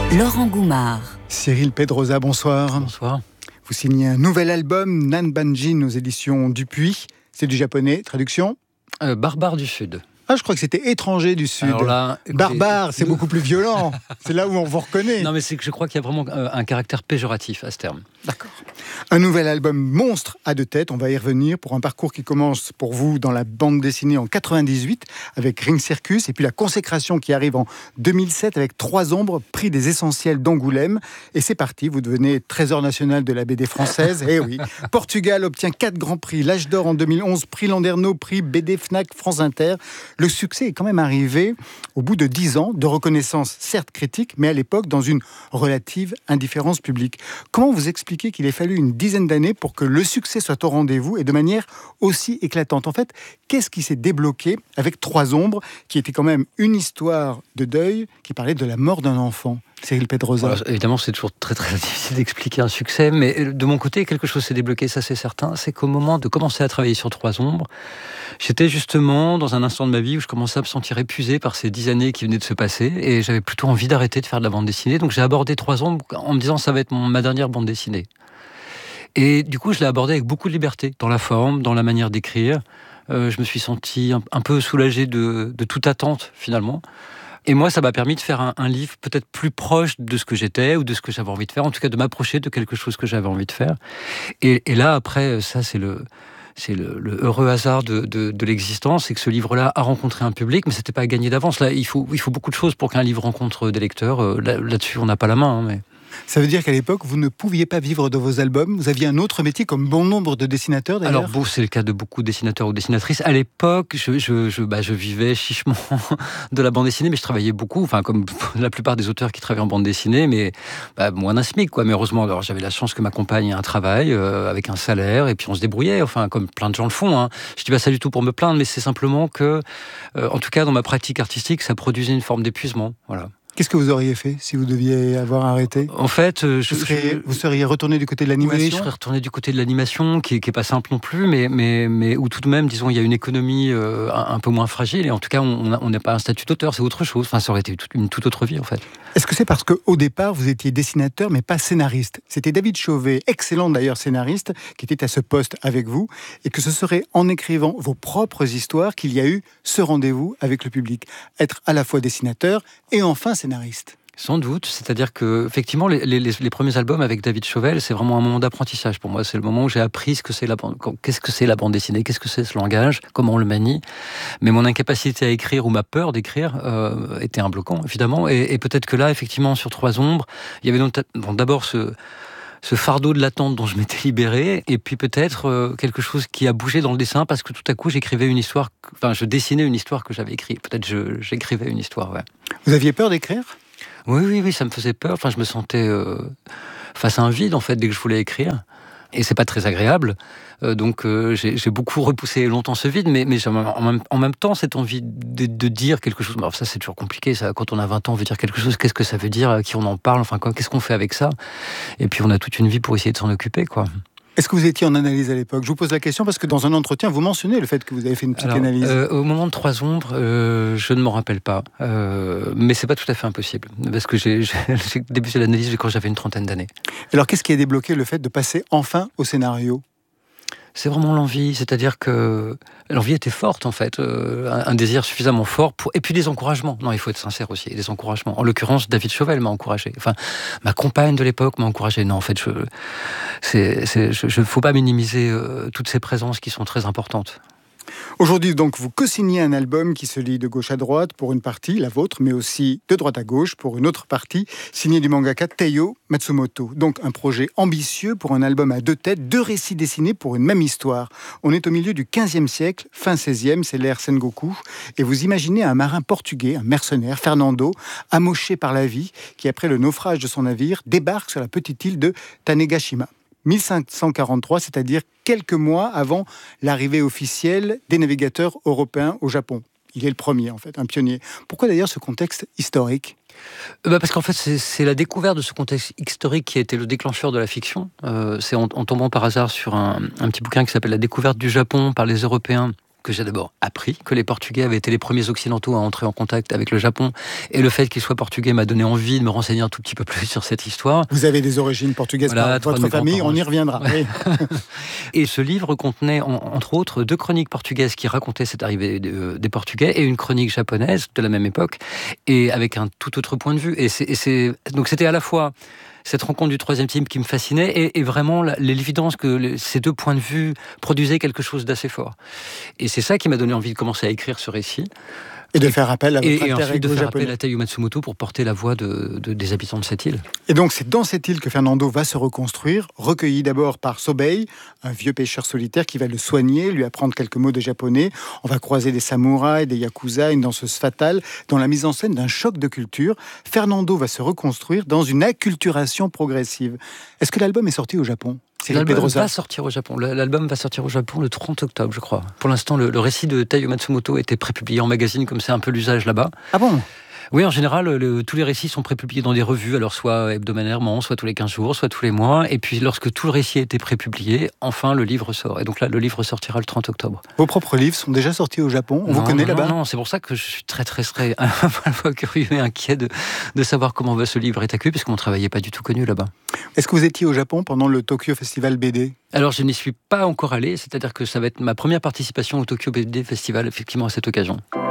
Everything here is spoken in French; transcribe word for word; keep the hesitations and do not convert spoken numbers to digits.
Laurent Goumard. Cyril Pedrosa, bonsoir. Bonsoir. Vous signez un nouvel album, Nanbanjin, aux éditions Dupuis. C'est du japonais, traduction euh, Barbare du Sud. Ah, je crois que c'était étranger du Sud. Alors là, écoutez, Barbare, c'est nous... beaucoup plus violent. C'est là où on vous reconnaît. Non, mais c'est que je crois qu'il y a vraiment euh, un caractère péjoratif à ce terme. D'accord. Un nouvel album monstre à deux têtes, on va y revenir, pour un parcours qui commence pour vous dans la bande dessinée en quatre-vingt-dix-huit avec Ring Circus, et puis la consécration qui arrive en deux mille sept avec Trois Ombres, prix des essentiels d'Angoulême. Et c'est parti, vous devenez trésor national de la B D française. Eh oui. Portugal obtient quatre grands prix, l'Âge d'Or en deux mille onze, prix Landerneau, prix B D Fnac, France Inter. Le succès est quand même arrivé au bout de dix ans de reconnaissance, certes critique, mais à l'époque dans une relative indifférence publique. Comment vous expliquez qu'il ait fallu une dizaine d'années pour que le succès soit au rendez-vous et de manière aussi éclatante? En fait, qu'est-ce qui s'est débloqué avec Trois Ombres, qui était quand même une histoire de deuil qui parlait de la mort d'un enfant? Cyril Pedrosa. Alors, évidemment, c'est toujours très très difficile d'expliquer un succès, mais de mon côté, quelque chose s'est débloqué, ça c'est certain. C'est qu'au moment de commencer à travailler sur Trois Ombres, j'étais justement dans un instant de ma vie où je commençais à me sentir épuisé par ces dix années qui venaient de se passer, et j'avais plutôt envie d'arrêter de faire de la bande dessinée. Donc j'ai abordé Trois Ombres en me disant ça va être mon, ma dernière bande dessinée. Et du coup, je l'ai abordé avec beaucoup de liberté, dans la forme, dans la manière d'écrire. Euh, je me suis senti un, un peu soulagé de, de toute attente, finalement. Et moi, ça m'a permis de faire un, un livre peut-être plus proche de ce que j'étais ou de ce que j'avais envie de faire, en tout cas de m'approcher de quelque chose que j'avais envie de faire. Et, et là, après, ça, c'est le... C'est le, le heureux hasard de, de, de l'existence, c'est que ce livre-là a rencontré un public, mais c'était pas gagné d'avance. Là, il faut, il faut beaucoup de choses pour qu'un livre rencontre des lecteurs. Là, là-dessus, on n'a pas la main. Hein, mais... Ça veut dire qu'à l'époque, vous ne pouviez pas vivre de vos albums. Vous aviez un autre métier, comme bon nombre de dessinateurs, d'ailleurs. Alors, bon, c'est le cas de beaucoup de dessinateurs ou dessinatrices. À l'époque, je, je, je, bah, je vivais chichement de la bande dessinée, mais je travaillais beaucoup, enfin, comme la plupart des auteurs qui travaillent en bande dessinée, mais bah, moins d'un SMIC, quoi. Mais heureusement, alors, j'avais la chance que ma compagne ait un travail euh, avec un salaire, et puis on se débrouillait, enfin, comme plein de gens le font. Hein. Je dis pas ça du tout pour me plaindre, mais c'est simplement que, euh, en tout cas, dans ma pratique artistique, ça produisait une forme d'épuisement. Voilà. Qu'est-ce que vous auriez fait si vous deviez avoir arrêté? En fait, je, vous, seriez, je, vous seriez retourné du côté de l'animation? Oui, je serais retourné du côté de l'animation, qui, qui est pas simple non plus, mais, mais, mais où tout de même, disons, il y a une économie euh, un, un peu moins fragile, et en tout cas, on n'a pas un statut d'auteur, c'est autre chose. Enfin, ça aurait été toute, une toute autre vie, en fait. Est-ce que c'est parce qu'au départ, vous étiez dessinateur, mais pas scénariste? C'était David Chauvet, excellent d'ailleurs scénariste, qui était à ce poste avec vous, et que ce serait en écrivant vos propres histoires qu'il y a eu ce rendez-vous avec le public. Être à la fois dessinateur et enfin scénariste. Sans doute, c'est-à-dire que effectivement, les, les, les premiers albums avec David Chauvel, c'est vraiment un moment d'apprentissage pour moi. C'est le moment où j'ai appris ce que c'est la bande, qu'est-ce que c'est la bande dessinée, qu'est-ce que c'est ce langage, comment on le manie. Mais mon incapacité à écrire ou ma peur d'écrire euh, était un bloquant, évidemment. Et, et peut-être que là, effectivement, sur Trois Ombres, il y avait donc bon, d'abord ce ce fardeau de l'attente dont je m'étais libéré, et puis peut-être euh, quelque chose qui a bougé dans le dessin, parce que tout à coup j'écrivais une histoire, enfin je dessinais une histoire que j'avais écrite. Peut-être je, j'écrivais une histoire, ouais. Vous aviez peur d'écrire ? Oui, oui, oui, ça me faisait peur. Enfin, je me sentais euh, face à un vide, en fait, dès que je voulais écrire. Et c'est pas très agréable. Euh, donc, euh, j'ai, j'ai beaucoup repoussé longtemps ce vide, mais, mais en, même, en même temps, cette envie de, de dire quelque chose. Alors, ça, c'est toujours compliqué. Ça, quand on a vingt ans, on veut dire quelque chose. Qu'est-ce que ça veut dire? À qui on en parle? Enfin, quoi, qu'est-ce qu'on fait avec ça? Et puis, on a toute une vie pour essayer de s'en occuper, quoi. Est-ce que vous étiez en analyse à l'époque? Je vous pose la question parce que dans un entretien, vous mentionnez le fait que vous avez fait une psychanalyse. Alors, euh, au moment de Trois Ombres, euh, je ne m'en rappelle pas. Euh, mais c'est pas tout à fait impossible. Parce que j'ai, j'ai, j'ai débuté l'analyse quand j'avais une trentaine d'années. Alors, qu'est-ce qui a débloqué le fait de passer enfin au scénario? C'est vraiment l'envie, c'est-à-dire que l'envie était forte en fait, euh, un, un désir suffisamment fort, pour... et puis des encouragements. Non, il faut être sincère aussi, des encouragements. En l'occurrence, David Chauvel m'a encouragé. Enfin, ma compagne de l'époque m'a encouragé. Non, en fait, je, c'est, c'est, je, ne faut pas minimiser euh, toutes ces présences qui sont très importantes. Aujourd'hui, donc, vous co-signez un album qui se lit de gauche à droite pour une partie, la vôtre, mais aussi de droite à gauche pour une autre partie, signé du mangaka Taiyo Matsumoto. Donc, un projet ambitieux pour un album à deux têtes, deux récits dessinés pour une même histoire. On est au milieu du quinzième siècle, fin seizième, c'est l'ère Sengoku, et vous imaginez un marin portugais, un mercenaire, Fernando, amoché par la vie, qui, après le naufrage de son navire, débarque sur la petite île de Tanegashima. mille cinq cent quarante-trois, c'est-à-dire quelques mois avant l'arrivée officielle des navigateurs européens au Japon. Il est le premier, en fait, un pionnier. Pourquoi d'ailleurs ce contexte historique ? Bah parce qu'en fait, c'est, c'est la découverte de ce contexte historique qui a été le déclencheur de la fiction. Euh, c'est en, en tombant par hasard sur un, un petit bouquin qui s'appelle « La découverte du Japon par les Européens », que j'ai d'abord appris que les Portugais avaient été les premiers occidentaux à entrer en contact avec le Japon, et le fait qu'ils soient portugais m'a donné envie de me renseigner un tout petit peu plus sur cette histoire. Vous avez des origines portugaises Voilà, par votre famille, on y reviendra. Ouais. Oui. Et ce livre contenait, en, entre autres, deux chroniques portugaises qui racontaient cette arrivée de, des Portugais et une chronique japonaise de la même époque, et avec un tout autre point de vue. Et c'est, et c'est, donc c'était à la fois cette rencontre du troisième type qui me fascinait et, et vraiment la, l'évidence que les, ces deux points de vue produisaient quelque chose d'assez fort. Et c'est ça qui m'a donné envie de commencer à écrire ce récit. Et de faire appel à votre Et, alter et ensuite de ego faire japonais. appel à Taiyo Matsumoto pour porter la voix de, de, des habitants de cette île. Et donc c'est dans cette île que Fernando va se reconstruire, recueilli d'abord par Sobei, un vieux pêcheur solitaire qui va le soigner, lui apprendre quelques mots de japonais. On va croiser des samouraïs, des yakuza, une danseuse fatale, dans la mise en scène d'un choc de culture. Fernando va se reconstruire dans une acculturation progressive. Est-ce que l'album est sorti au Japon ? Cyril L'album Pedrosa. va sortir au Japon. L'album va sortir au Japon le trente octobre, je crois. Pour l'instant, le, le récit de Taiyo Matsumoto a été prépublié en magazine, comme c'est un peu l'usage là-bas. Ah bon ? Oui, en général, le, tous les récits sont prépubliés dans des revues, alors soit hebdomadairement, soit tous les quinze jours, soit tous les mois. Et puis, lorsque tout le récit a été prépublié, enfin, le livre sort. Et donc là, le livre sortira le trente octobre. Vos propres livres sont déjà sortis au Japon ? On non, vous connaît non, là-bas ? Non, non, c'est pour ça que je suis très, très, très, à la fois curieux et inquiet de, de savoir comment va ce livre être accueilli, parce que mon travail n'est pas du tout connu là-bas. Est-ce que vous étiez au Japon pendant le Tokyo Festival B D ? Alors, je n'y suis pas encore allé, c'est-à-dire que ça va être ma première participation au Tokyo B D Festival, effectivement, à cette occasion.